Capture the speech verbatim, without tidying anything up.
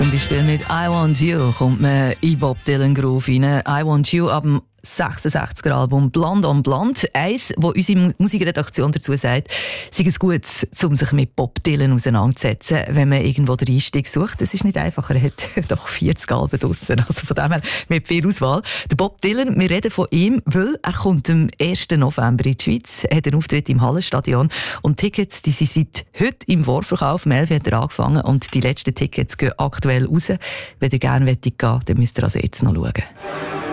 Zum Beispiel mit «I Want You» kommt man in Bob Dylan Groove rein. «I Want You» ab dem sechsundsechziger Album «Blond on Blond». Eins, wo unsere Musikredaktion dazu sagt, sei es gut, um sich mit Bob Dylan auseinanderzusetzen, wenn man irgendwo den Einstieg sucht. Das ist nicht einfach, er hat doch vierzig Alben draussen. Also von dem her mit viel Auswahl. Der Bob Dylan, wir reden von ihm, weil er kommt am ersten November in die Schweiz, hat einen Auftritt im Hallenstadion und Tickets, die sind seit heute im Vorverkauf. Um elf hat er angefangen und die letzten Tickets gehen aktuell raus. Wenn ihr gerne gehen wollt, dann müsst ihr also jetzt noch schauen.